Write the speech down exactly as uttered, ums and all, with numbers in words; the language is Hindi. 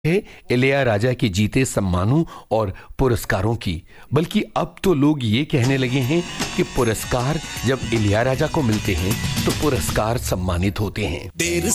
है इलैयाराजा के जीते सम्मानों और पुरस्कारों की, बल्कि अब तो लोग ये कहने लगे हैं कि पुरस्कार जब इलैयाराजा को मिलते हैं तो पुरस्कार सम्मानित होते हैं।